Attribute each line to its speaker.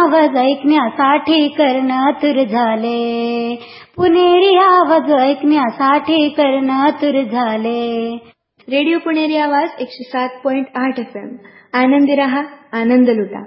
Speaker 1: आवाज ऐकण्यासाठी कर्ण आतुर झाले. पुणेरी आवाज ऐकण्यासाठी कर्ण आतुर झाले.
Speaker 2: रेडिओ पुणेरी आवाज 107.8 FM. आनंदी रहा, आनंद लुटा.